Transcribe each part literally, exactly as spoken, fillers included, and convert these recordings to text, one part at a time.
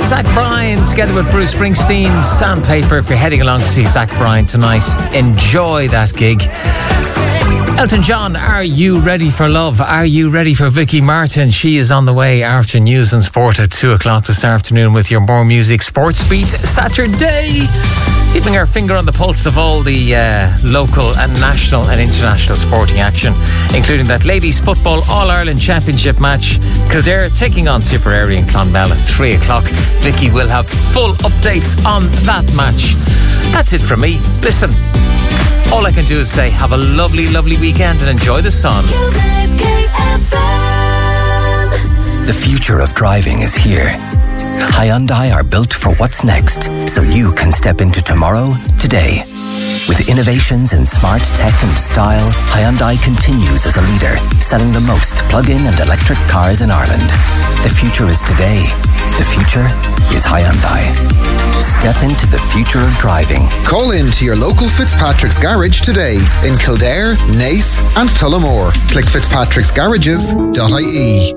Zach Bryan together with Bruce Springsteen, Sandpaper. If you're heading along to see Zach Bryan tonight, enjoy that gig. Elton John, are you ready for love? Are you ready for Vicky Martin? She is on the way after news and sport at two o'clock this afternoon with your More Music Sports Beat Saturday. Keeping our finger on the pulse of all the uh, local and national and international sporting action, including that ladies football All-Ireland Championship match. Kildare taking on Tipperary in Clonmel at three o'clock. Vicky will have full updates on that match. That's it from me. Listen, all I can do is say have a lovely, lovely weekend and enjoy the sun. The future of driving is here. Hyundai are built for what's next, so you can step into tomorrow, today. With innovations in smart tech and style, Hyundai continues as a leader, selling the most plug-in and electric cars in Ireland. The future is today. The future is Hyundai. Step into the future of driving. Call in to your local Fitzpatrick's Garage today in Kildare, Naas and Tullamore. Click fitzpatricks garages dot I E.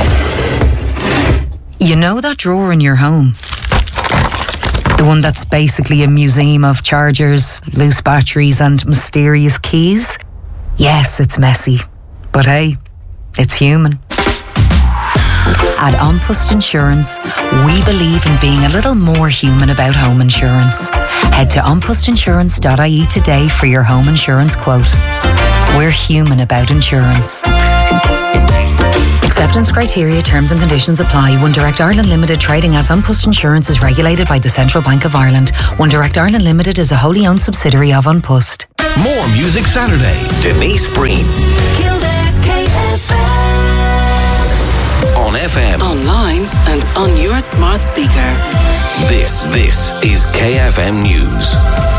You know that drawer in your home? The one that's basically a museum of chargers, loose batteries and mysterious keys? Yes, it's messy. But hey, it's human. At An Post Insurance, we believe in being a little more human about home insurance. Head to an post insurance dot I E today for your home insurance quote. We're human about insurance. Acceptance criteria, terms and conditions apply. One Direct Ireland Limited, trading as An Post Insurance, is regulated by the Central Bank of Ireland. One Direct Ireland Limited is a wholly owned subsidiary of An Post. More Music Saturday. Denise Breen. Kildare's K F M. On F M. Online and on your smart speaker. This, this is K F M News.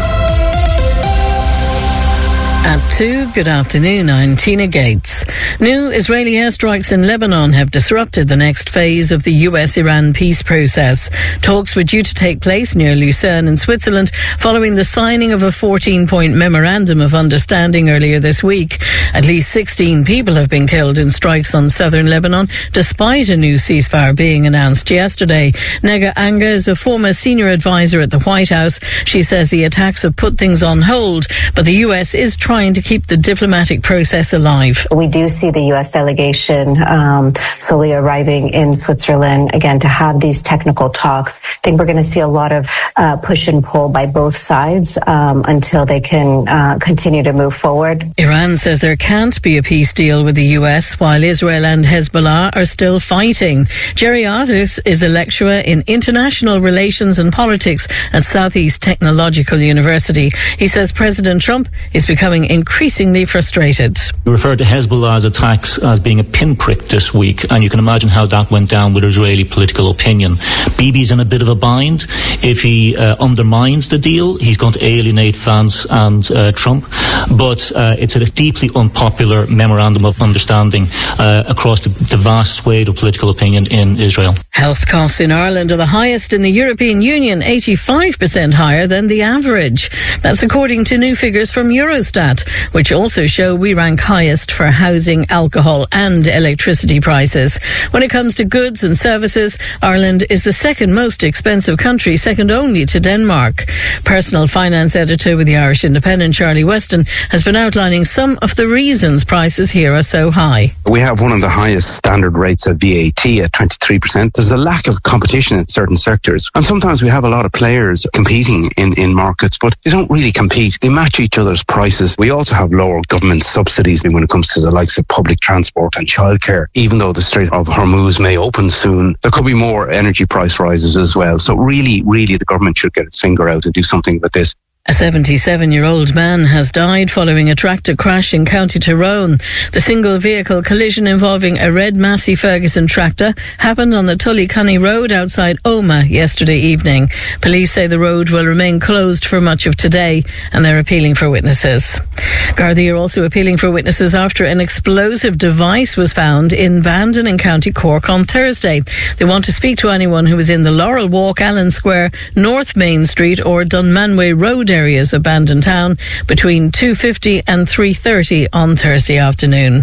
At two, good afternoon, I'm Tina Gates. New Israeli airstrikes in Lebanon have disrupted the next phase of the U S Iran peace process. Talks were due to take place near Lucerne in Switzerland following the signing of a fourteen-point memorandum of understanding earlier this week. At least sixteen people have been killed in strikes on southern Lebanon, despite a new ceasefire being announced yesterday. Nega Anga is a former senior advisor at the White House. She says the attacks have put things on hold, but the U S is trying to keep the diplomatic process alive. We do see the U S delegation um, slowly arriving in Switzerland, again, to have these technical talks. I think we're going to see a lot of uh, push and pull by both sides um, until they can uh, continue to move forward. Iran says there can't be a peace deal with the U S while Israel and Hezbollah are still fighting. Jerry Arthurs is a lecturer in international relations and politics at Southeast Technological University. He says President Trump is becoming increasingly frustrated. You referred to Hezbollah's attacks as being a pinprick this week, and you can imagine how that went down with Israeli political opinion. Bibi's in a bit of a bind. If he uh, undermines the deal, he's going to alienate Vance and uh, Trump. But uh, it's a deeply unpopular memorandum of understanding uh, across the, the vast swathe of political opinion in Israel. Health costs in Ireland are the highest in the European Union, eighty-five percent higher than the average. That's according to new figures from Eurostat, which also show we rank highest for housing, alcohol and electricity prices. When it comes to goods and services, Ireland is the second most expensive country, second only to Denmark. Personal finance editor with the Irish Independent, Charlie Weston, has been outlining some of the reasons prices here are so high. We have one of the highest standard rates of V A T at twenty-three percent. There's a lack of competition in certain sectors. And sometimes we have a lot of players competing in, in markets, but they don't really compete. They match each other's prices. We also have lower government subsidies when it comes to the likes of public transport and childcare. Even though the Strait of Hormuz may open soon, there could be more energy price rises as well. So really, really, the government should get its finger out and do something about this. A seventy-seven-year-old man has died following a tractor crash in County Tyrone. The single-vehicle collision involving a red Massey Ferguson tractor happened on the Tullycunny Road outside Omagh yesterday evening. Police say the road will remain closed for much of today, and they're appealing for witnesses. Gardaí are also appealing for witnesses after an explosive device was found in Bandon in County Cork on Thursday. They want to speak to anyone who was in the Laurel Walk, Allen Square, North Main Street or Dunmanway Road areas of Bandon Town between two fifty and three thirty on Thursday afternoon.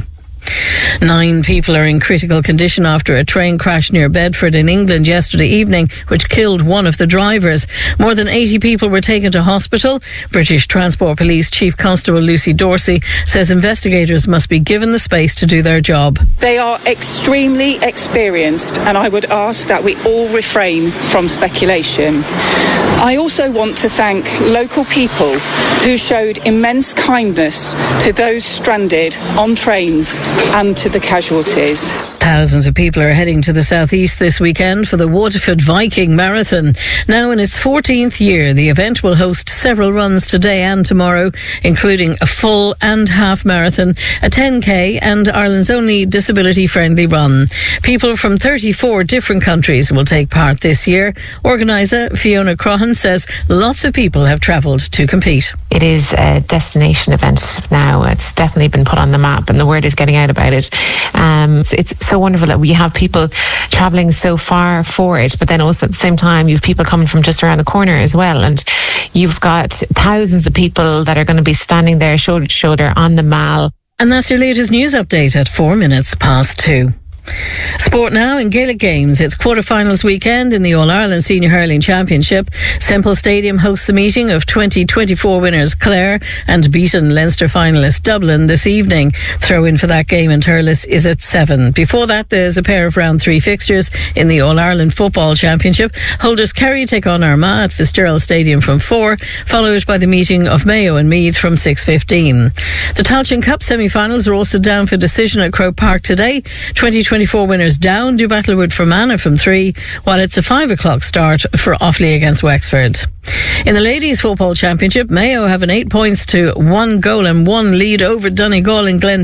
Nine people are in critical condition after a train crash near Bedford in England yesterday evening, which killed one of the drivers. More than eighty people were taken to hospital. British Transport Police Chief Constable Lucy Dorsey says investigators must be given the space to do their job. They are extremely experienced, and I would ask that we all refrain from speculation. I also want to thank local people who showed immense kindness to those stranded on trains and to the casualties. Thousands of people are heading to the southeast this weekend for the Waterford Viking Marathon. Now in its fourteenth year, the event will host several runs today and tomorrow, including a full and half marathon, a ten K and Ireland's only disability-friendly run. People from thirty-four different countries will take part this year. Organiser Fiona Crohan says lots of people have travelled to compete. It is a destination event now. It's definitely been put on the map and the word is getting out about it. Um, it's, it's so wonderful that we have people travelling so far for it, but then also at the same time you have people coming from just around the corner as well, and you've got thousands of people that are going to be standing there shoulder to shoulder on the mall. And that's your latest news update at four minutes past two. Sport now in Gaelic Games. It's quarter-finals weekend in the All-Ireland Senior Hurling Championship. Semple Stadium hosts the meeting of twenty twenty-four winners Clare and beaten Leinster finalist Dublin this evening. Throw-in for that game in Thurles is at seven. Before that, there's a pair of round three fixtures in the All-Ireland Football Championship. Holders Kerry take on Armagh at Fitzgerald Stadium from four, followed by the meeting of Mayo and Meath from six fifteen. The Tailteann Cup semi-finals are also down for decision at Croke Park today. twenty twenty-four winners Down do battle with Fermanagh from three, while it's a five o'clock start for Offaly against Wexford. In the Ladies Football Championship, Mayo have an eight points to one goal and one lead over Donegal and Glen